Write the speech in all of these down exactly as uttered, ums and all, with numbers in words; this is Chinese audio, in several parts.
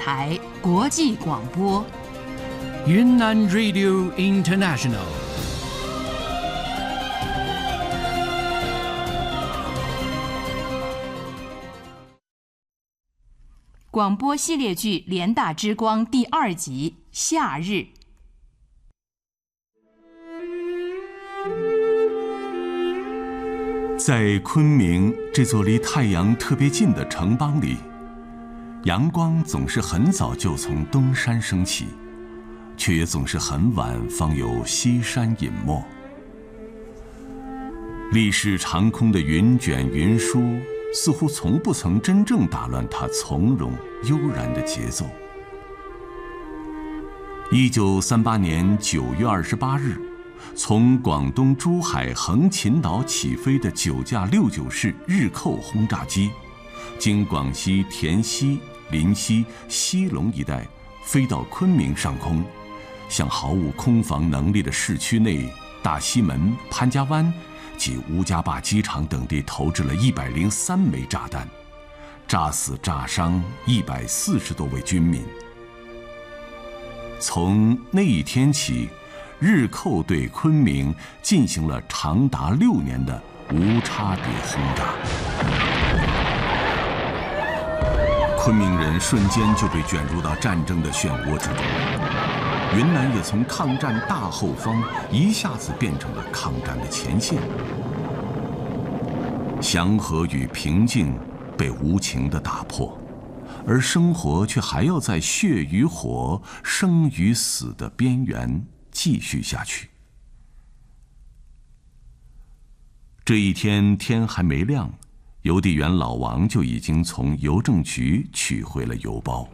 台国际广播。 云南 Radio International。 广播系列剧《联大之光》第二集《夏日》。 在昆明这座离太阳特别近的城邦里，阳光总是很早就从东山升起，却也总是很晚方有西山隐没。历史长空的云卷云舒，似乎从不曾真正打乱它从容悠然的节奏。一九三八年九月二十八日，从广东珠海横琴岛起飞的九架六九式日寇轰炸机，经广西田溪、临溪、西龙一带，飞到昆明上空，向毫无空防能力的市区内大西门、潘家湾及乌家坝机场等地投掷了一百零三枚炸弹，炸死炸伤一百四十多位军民。从那一天起，日寇对昆明进行了长达六年的无差别轰炸。昆明人瞬间就被卷入到战争的漩涡之中，云南也从抗战大后方一下子变成了抗战的前线。祥和与平静被无情地打破，而生活却还要在血与火、生与死的边缘继续下去。这一天天还没亮，邮递员老王就已经从邮政局取回了邮包。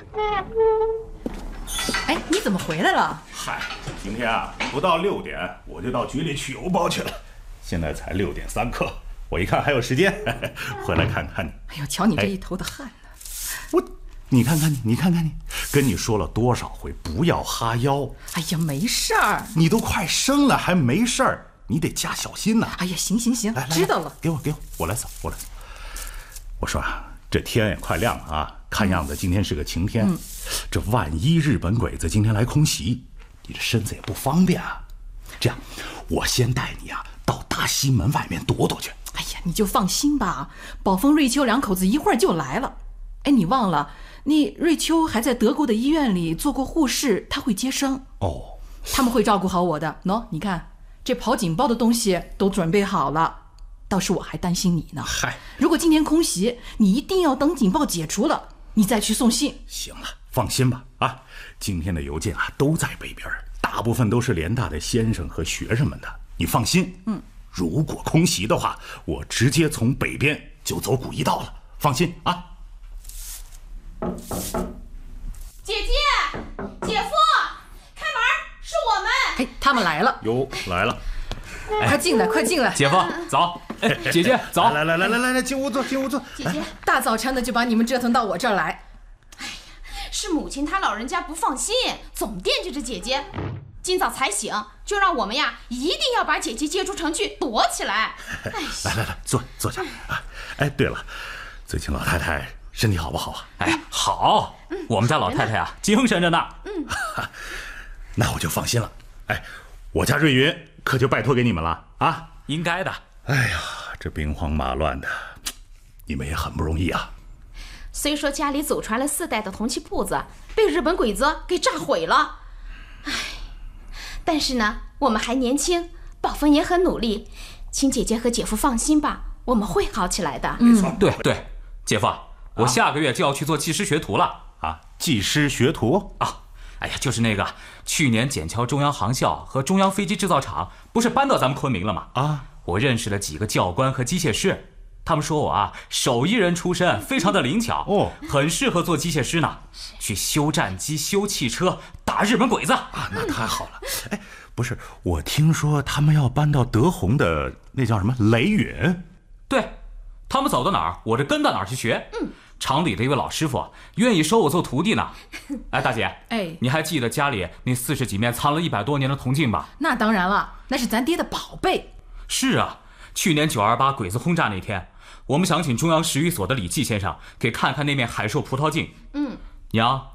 哎，你怎么回来了？ 嗨，今天啊，不到六点我就到局里取邮包去了。现在才六点三刻，我一看还有时间，回来看看你。 哎呦，瞧你这一头的汗呢！ 我，你看看你，你看看你，跟你说了多少回不要哈腰。 哎呀，没事儿。 你都快生了还没事儿，你得加小心呐。 哎呀，行行行， 来来知道了。 给我给我，我来扫，我来扫。我说啊，这天也快亮了啊，看样子今天是个晴天。嗯、这万一日本鬼子今天来空袭，你这身子也不方便啊。这样，我先带你啊到大西门外面躲躲去。 哎呀，你就放心吧，宝峰、瑞秋两口子一会儿就来了。哎，你忘了，那瑞秋还在德国的医院里做过护士，她会接生。 哦， 他们会照顾好我的。喏，你看，这跑警报的东西都准备好了。倒是我还担心你呢。 嗨， 如果今天空袭，你一定要等警报解除了，你再去送信。 行了，放心吧。啊，今天的邮件啊都在北边，大部分都是联大的先生和学生们的，你放心。嗯，如果空袭的话，我直接从北边就走古一道了，放心啊。 姐姐，姐夫，开门，是我们。 哎，他们来了。 哟，来了。 哎、快进来，快进来。 姐夫，早。哎，姐姐，早。 来来来来来来，进屋坐，进屋坐。 姐姐， 大早晨的就把你们折腾到我这儿来。 哎呀，是母亲她老人家不放心，总惦记着姐姐。今早才醒，就让我们呀一定要把姐姐接出城去躲起来。哎， 来来来，坐坐下啊。哎，对了，最近老太太身体好不好啊？ 哎，好，嗯、我们家老太太啊，精神着呢。 嗯， 那我就放心了。哎，我家瑞云可就拜托给你们了啊！ 应该的。 哎呀，这兵荒马乱的，你们也很不容易啊。 虽说家里祖传了四代的铜器铺子被日本鬼子给炸毁了，哎，但是呢，我们还年轻，宝峰也很努力，请姐姐和姐夫放心吧，我们会好起来的。 没错， 嗯、对对，姐夫，我下个月就要去做技师学徒了啊！技师学徒啊！哎呀，就是那个去年笕桥中央航校和中央飞机制造厂不是搬到咱们昆明了吗？ 啊， 我认识了几个教官和机械师，他们说我啊手艺人出身，非常的灵巧哦，很适合做机械师呢，去修战机、修汽车，打日本鬼子啊，那太好了。哎，不是，我听说他们要搬到德宏的那叫什么雷允？ 对，他们走到哪儿，我这跟到哪儿去学。嗯。厂里的一位老师傅愿意收我做徒弟呢。哎，大姐， 哎， 你还记得家里那四十几面藏了一百多年的铜镜吧？ 那当然了，那是咱爹的宝贝。 是啊，去年九二八鬼子轰炸那天，我们想请中央石语所的李济先生给看看那面海寿葡萄镜。 嗯， 娘，